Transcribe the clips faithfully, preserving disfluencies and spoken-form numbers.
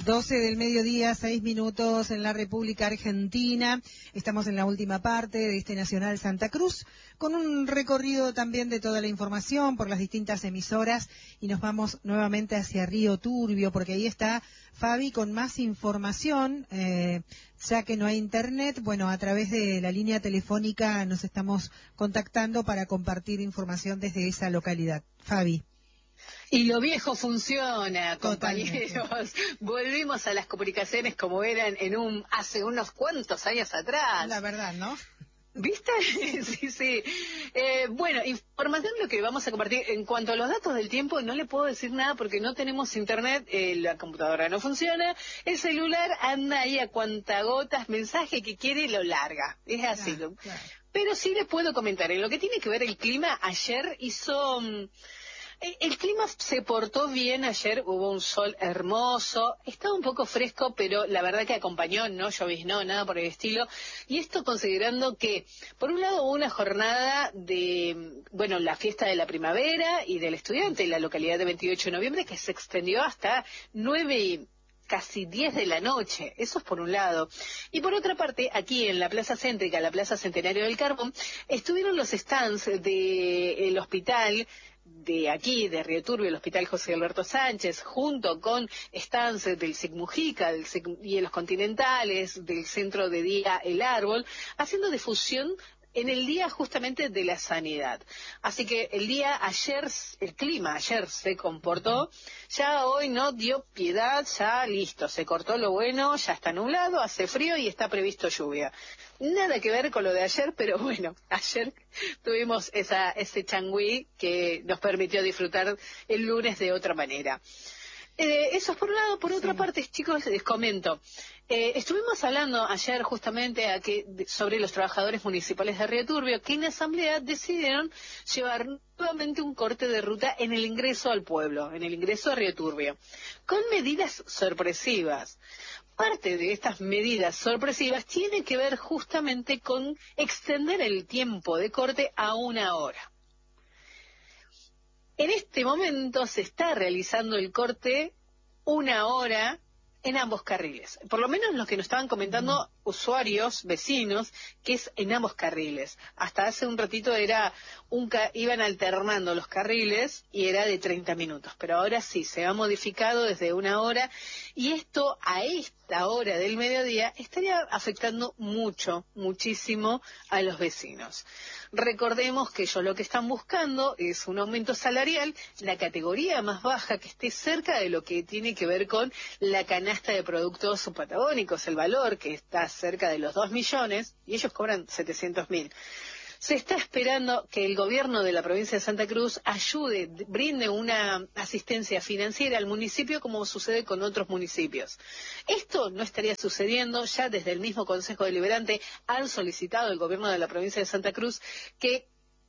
doce del mediodía, seis minutos en la República Argentina. Estamos en la última parte de este Nacional Santa Cruz, con un recorrido también de toda la información por las distintas emisoras, y nos vamos nuevamente hacia Río Turbio, porque ahí está Fabi con más información, eh, ya que no hay internet. Bueno, a través de la línea telefónica nos estamos contactando para compartir información desde esa localidad. Fabi. Y lo viejo funciona, compañeros. Totalmente. Volvimos a las comunicaciones como eran en un hace unos cuantos años atrás. La verdad, ¿no? ¿Viste? Sí, sí. Eh, bueno, información lo que vamos a compartir. En cuanto a los datos del tiempo, no le puedo decir nada porque no tenemos internet, eh, la computadora no funciona, el celular anda ahí a cuentagotas, mensaje que quiere lo larga. Es así. Claro, claro. Pero sí les puedo comentar, en lo que tiene que ver el clima, ayer hizo... El clima se portó bien ayer, hubo un sol hermoso, estaba un poco fresco, pero la verdad que acompañó, no lloviznó, nada por el estilo. Y esto considerando que, por un lado, hubo una jornada de, bueno, la fiesta de la primavera y del estudiante en la localidad de veintiocho de noviembre, que se extendió hasta nueve y casi diez de la noche, eso es por un lado. Y por otra parte, aquí en la Plaza Céntrica, la Plaza Centenario del Carbón, estuvieron los stands del hospital de aquí, de Río Turbio, el Hospital José Alberto Sánchez, junto con stands del SIC Mujica del SIC y de los Continentales, del Centro de Día El Árbol, haciendo difusión en el día justamente de la sanidad. Así que el día ayer, el clima ayer se comportó, ya hoy no dio piedad, ya listo, se cortó lo bueno, ya está nublado, hace frío y está previsto lluvia. Nada que ver con lo de ayer, pero bueno, ayer tuvimos esa, ese changüí que nos permitió disfrutar el lunes de otra manera. Eh, eso es por un lado. Por sí. Otra parte, chicos, les comento. Eh, estuvimos hablando ayer justamente a que, de, sobre los trabajadores municipales de Río Turbio, que en asamblea decidieron llevar nuevamente un corte de ruta en el ingreso al pueblo, en el ingreso a Río Turbio, con medidas sorpresivas. Parte de estas medidas sorpresivas tiene que ver justamente con extender el tiempo de corte a una hora. En este momento se está realizando el corte una hora en ambos carriles. Por lo menos los que nos estaban comentando usuarios, vecinos, que es en ambos carriles. Hasta hace un ratito era un ca iban alternando los carriles y era de treinta minutos. Pero ahora sí, se ha modificado desde una hora, y esto a esta hora del mediodía estaría afectando mucho, muchísimo a los vecinos. Recordemos que ellos lo que están buscando es un aumento salarial, la categoría más baja que esté cerca de lo que tiene que ver con la canasta de productos patagónicos, el valor que está cerca de los dos millones, y ellos cobran setecientos mil. Se está esperando que el gobierno de la provincia de Santa Cruz ayude, brinde una asistencia financiera al municipio como sucede con otros municipios. Esto no estaría sucediendo, ya desde el mismo Consejo Deliberante han solicitado al gobierno de la provincia de Santa Cruz que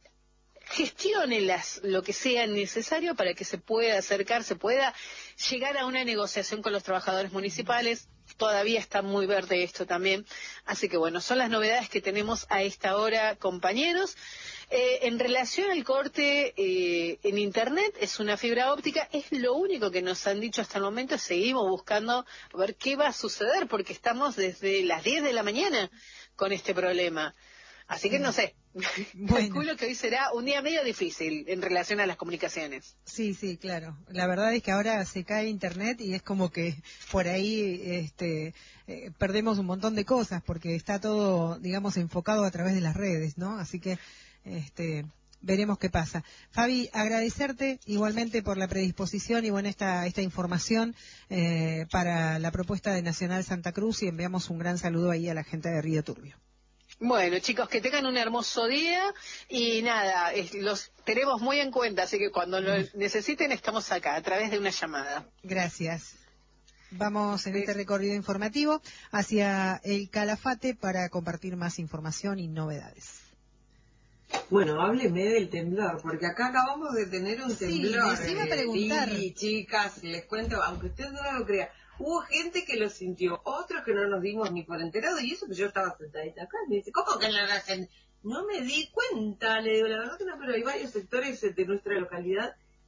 gestione las, lo que sea necesario para que se pueda acercar, se pueda llegar a una negociación con los trabajadores municipales. Todavía está muy verde esto también, así que bueno, son las novedades que tenemos a esta hora, compañeros. Eh, en relación al corte eh, en internet, es una fibra óptica, es lo único que nos han dicho hasta el momento. Seguimos buscando a ver qué va a suceder, porque estamos desde las diez de la mañana con este problema. Así que no sé, bueno. Calculo que hoy será un día medio difícil en relación a las comunicaciones. Sí, sí, claro. La verdad es que ahora se cae internet y es como que por ahí este, eh, perdemos un montón de cosas, porque está todo, digamos, enfocado a través de las redes, ¿no? Así que este, veremos qué pasa. Fabi, agradecerte igualmente por la predisposición y bueno, esta, esta información eh, para la propuesta de Nacional Santa Cruz, y enviamos un gran saludo ahí a la gente de Río Turbio. Bueno, chicos, que tengan un hermoso día y nada, es, los tenemos muy en cuenta, así que cuando lo necesiten estamos acá, a través de una llamada. Gracias. Vamos en este recorrido informativo hacia el Calafate para compartir más información y novedades. Bueno, hábleme del temblor, porque acá acabamos de tener un temblor. Sí, les iba a preguntar. Y chicas, les cuento, aunque usted no lo crea, hubo gente que lo sintió, otros que no nos dimos ni por enterado, y eso que yo estaba sentadita acá, me dice, ¿cómo que no lo hacen? No me di cuenta, le digo, la verdad que no, pero hay varios sectores de nuestra localidad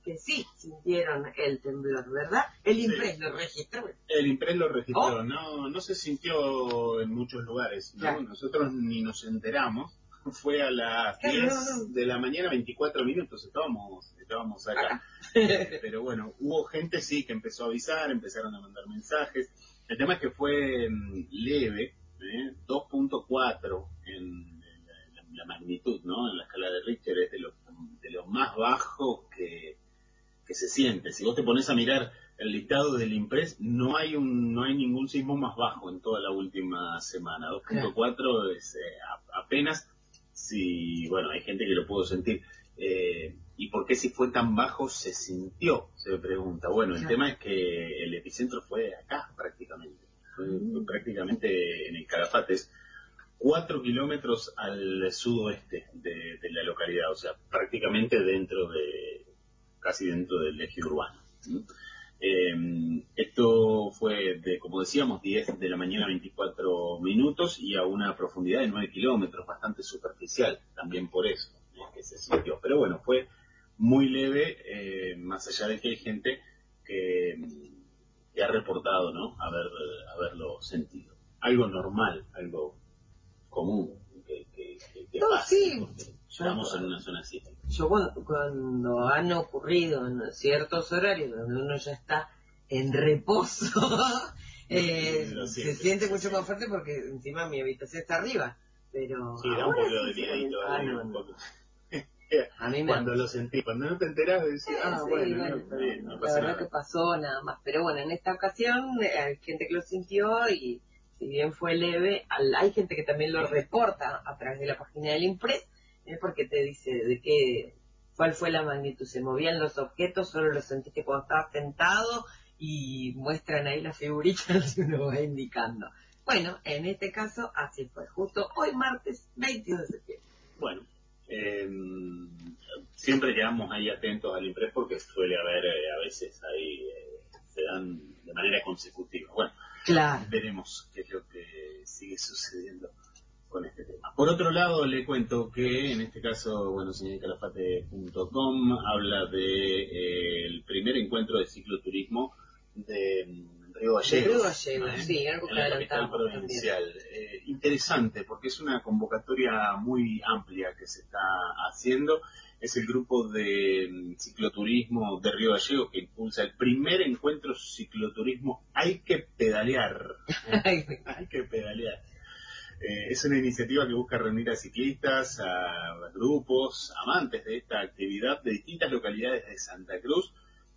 que sí sintieron el temblor, ¿verdad? El IMPRES sí. lo registró. El IMPRES lo registró, oh. no no se sintió en muchos lugares, ¿no? Claro. Nosotros ni nos enteramos, fue a las claro, diez no, no. de la mañana, veinticuatro minutos, estábamos estábamos acá. Pero bueno, hubo gente sí que empezó a avisar, empezaron a mandar mensajes. El tema es que fue um, leve, ¿eh? dos punto cuatro en la, la magnitud, ¿no? En la escala de Richter es de lo, de lo más bajo que, que se siente. Si vos te pones a mirar el listado del IMPRES, no hay un no hay ningún sismo más bajo en toda la última semana. dos punto cuatro es eh, a, apenas, si, bueno, hay gente que lo pudo sentir. Eh, ¿Y por qué si fue tan bajo se sintió? Se me pregunta. Bueno, el claro. tema es que el epicentro fue acá prácticamente. Fue, fue prácticamente en el Calafate, es cuatro kilómetros al sudoeste de, de la localidad, o sea, prácticamente dentro de, casi dentro del eje urbano. ¿Sí? Eh, esto fue de, como decíamos, diez de la mañana, veinticuatro minutos y a una profundidad de nueve kilómetros, bastante superficial, también por eso eh, que se sintió. Pero bueno, fue muy leve, eh, más allá de que hay gente que, que ha reportado, ¿no?, haber, haberlo sentido. Algo normal, algo común que, que, que, que no, pase, sí. porque estamos en una zona así. Yo cuando, cuando han ocurrido en ciertos horarios donde uno ya está en reposo, eh, sí, se sí, siente sí, mucho sí. más fuerte porque encima mi habitación está arriba. Pero sí, da un poquito de miedito. Ah, no, no. A mí me cuando lo sentí, cuando no te enterás decís, ah, sí, bueno, bueno, no, bien, no la pasa verdad nada. que pasó nada más. Pero bueno, en esta ocasión eh, hay gente que lo sintió y si bien fue leve, al, hay gente que también lo reporta a través de la página del IMPRES, eh, porque te dice de qué, cuál fue la magnitud. Se movían los objetos, solo los sentiste cuando estabas sentado y muestran ahí las figuritas y uno va indicando. Bueno, en este caso así fue, justo hoy martes veintidós de septiembre. Bueno, eh, siempre quedamos ahí atentos al IMPRES porque suele haber eh, a veces ahí eh, se dan de manera consecutiva. Bueno, claro. Veremos qué es lo que sigue sucediendo con este tema. Por otro lado, le cuento que en este caso, bueno, señor calafate punto com habla de eh, el primer encuentro de cicloturismo de Río Gallegos, de Río Gallegos, ¿eh? sí, algo en que la capital provincial. Eh, interesante, porque es una convocatoria muy amplia que se está haciendo. Es el grupo de cicloturismo de Río Gallegos que impulsa el primer encuentro cicloturismo Hay que pedalear. ¿eh? Hay que pedalear. Eh, es una iniciativa que busca reunir a ciclistas, a grupos, amantes de esta actividad de distintas localidades de Santa Cruz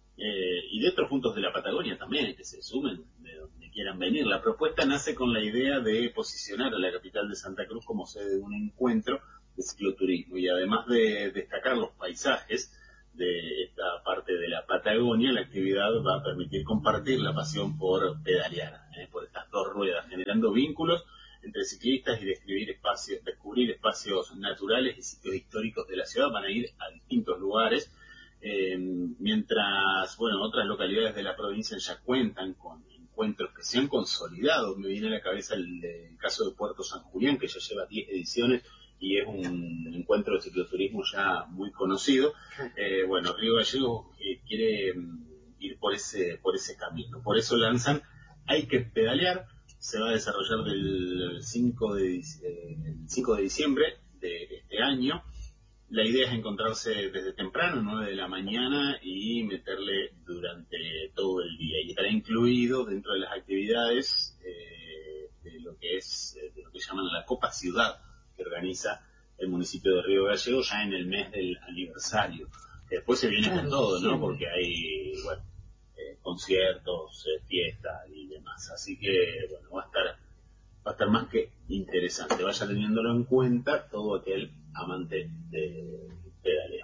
eh, y de otros puntos de la Patagonia también, que se sumen de donde quieran venir. La propuesta nace con la idea de posicionar a la capital de Santa Cruz como sede de un encuentro de cicloturismo y además de destacar los paisajes de esta parte de la Patagonia, la actividad va a permitir compartir la pasión por pedalear, eh, por estas dos ruedas, generando vínculos entre ciclistas y describir espacios, descubrir espacios naturales y sitios históricos de la ciudad. Van a ir a distintos lugares, eh, mientras, bueno, otras localidades de la provincia ya cuentan con encuentros que se han consolidado. Me viene a la cabeza el, el caso de Puerto San Julián, que ya lleva diez ediciones y es un encuentro de cicloturismo ya muy conocido. Eh, bueno, Río Gallegos eh, quiere um, ir por ese, por ese camino. Por eso lanzan Hay que pedalear. Se va a desarrollar del cinco de, eh, el cinco de diciembre de este año. La idea es encontrarse desde temprano, nueve de la mañana, y meterle durante todo el día. Y estará incluido dentro de las actividades eh, de lo que es, de lo que llaman la Copa Ciudad, que organiza el municipio de Río Gallegos ya en el mes del aniversario. Después se viene con todo, ¿no? Porque hay, bueno, eh, conciertos, eh, fiestas y demás. Así que, bueno, va a estar va a estar más que interesante. Vaya teniéndolo en cuenta todo aquel amante de pedaleo.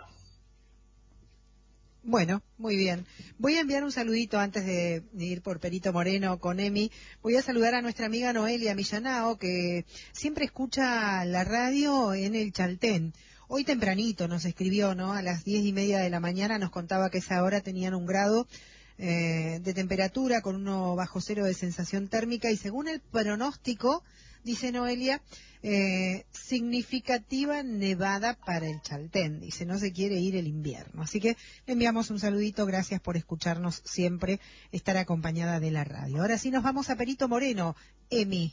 Bueno, muy bien. Voy a enviar un saludito antes de ir por Perito Moreno con Emi. Voy a saludar a nuestra amiga Noelia Millanao, que siempre escucha la radio en el Chaltén. Hoy tempranito nos escribió, ¿no? A las diez y media de la mañana nos contaba que esa hora tenían un grado eh, de temperatura con uno bajo cero de sensación térmica y según el pronóstico, dice Noelia, eh, significativa nevada para el Chaltén. Dice, no se quiere ir el invierno. Así que le enviamos un saludito, gracias por escucharnos siempre, estar acompañada de la radio. Ahora sí nos vamos a Perito Moreno. Emi.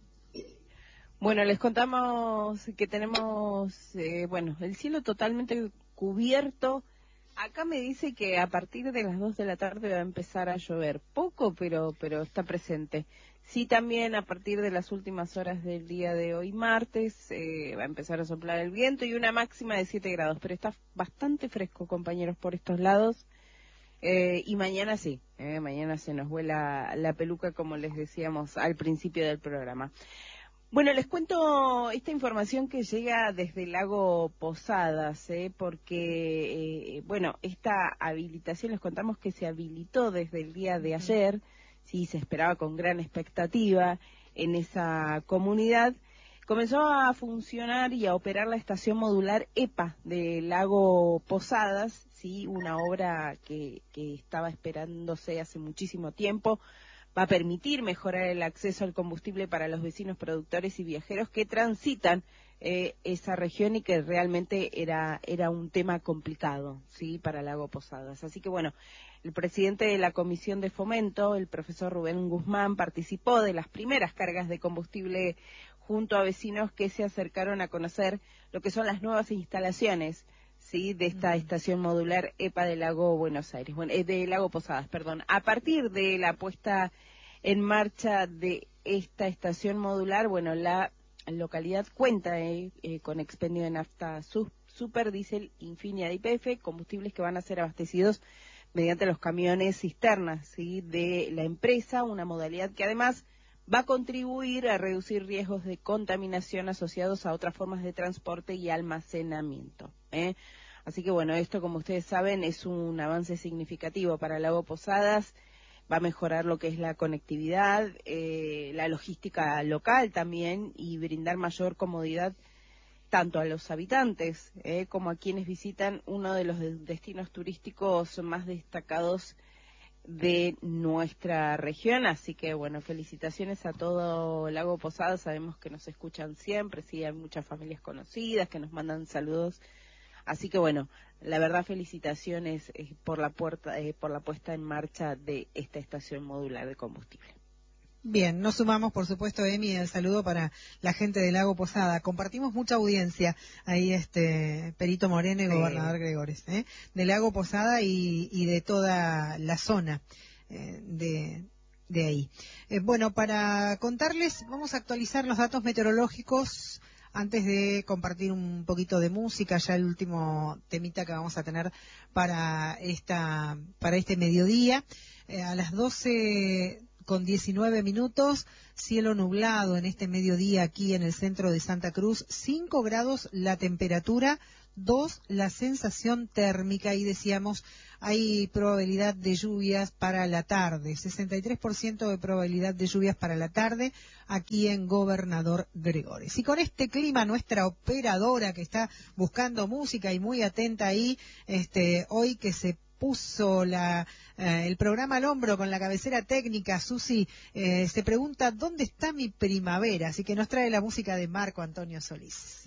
Bueno, les contamos que tenemos, eh, bueno, el cielo totalmente cubierto. Acá me dice que a partir de las dos de la tarde va a empezar a llover. Poco, pero pero está presente. Sí, también a partir de las últimas horas del día de hoy, martes, eh, va a empezar a soplar el viento y una máxima de siete grados. Pero está bastante fresco, compañeros, por estos lados. Eh, y mañana sí, eh, mañana se nos vuela la peluca, como les decíamos al principio del programa. Bueno, les cuento esta información que llega desde el lago Posadas, ¿eh? porque, eh, bueno, esta habilitación, les contamos que se habilitó desde el día de ayer, sí, se esperaba con gran expectativa en esa comunidad. Comenzó a funcionar y a operar la estación modular EPA del lago Posadas, sí, una obra que, que estaba esperándose hace muchísimo tiempo. Va a permitir mejorar el acceso al combustible para los vecinos productores y viajeros que transitan eh, esa región y que realmente era era un tema complicado, sí, para Lago Posadas. Así que bueno, el presidente de la Comisión de Fomento, el profesor Rubén Guzmán, participó de las primeras cargas de combustible junto a vecinos que se acercaron a conocer lo que son las nuevas instalaciones, sí, de esta uh-huh. estación modular EPA del Lago Buenos Aires, bueno, eh, de Lago Posadas, perdón. A partir de la puesta en marcha de esta estación modular, bueno, la localidad cuenta eh, eh, con expendio de nafta sub, super, diésel, Infinia de Y P F, combustibles que van a ser abastecidos mediante los camiones cisternas, ¿sí?, de la empresa, una modalidad que además va a contribuir a reducir riesgos de contaminación asociados a otras formas de transporte y almacenamiento, ¿eh? Así que bueno, esto, como ustedes saben, es un avance significativo para Lago Posadas. Va a mejorar lo que es la conectividad, eh, la logística local también, y brindar mayor comodidad tanto a los habitantes eh, como a quienes visitan uno de los de- destinos turísticos más destacados de nuestra región. Así que bueno, felicitaciones a todo Lago Posadas. Sabemos que nos escuchan siempre, sí, hay muchas familias conocidas que nos mandan saludos. Así que bueno, la verdad, felicitaciones eh, por la puerta, eh, por la puesta en marcha de esta estación modular de combustible. Bien, nos sumamos, por supuesto, Emi, el saludo para la gente de Lago Posada. Compartimos mucha audiencia ahí, este Perito Moreno y Sí. Gobernador Gregores, ¿eh? de Lago Posada y, y de toda la zona eh, de, de ahí. Eh, bueno, para contarles, vamos a actualizar los datos meteorológicos antes de compartir un poquito de música, ya el último temita que vamos a tener para esta para este mediodía. Eh, a las doce con diecinueve minutos, cielo nublado en este mediodía aquí en el centro de Santa Cruz, cinco grados la temperatura, dos la sensación térmica, y decíamos, hay probabilidad de lluvias para la tarde, sesenta y tres por ciento de probabilidad de lluvias para la tarde aquí en Gobernador Gregores. Y con este clima, nuestra operadora que está buscando música y muy atenta ahí, este, hoy que se puso la, eh, el programa al hombro con la cabecera técnica, Susi, eh, se pregunta, ¿dónde está mi primavera? Así que nos trae la música de Marco Antonio Solís.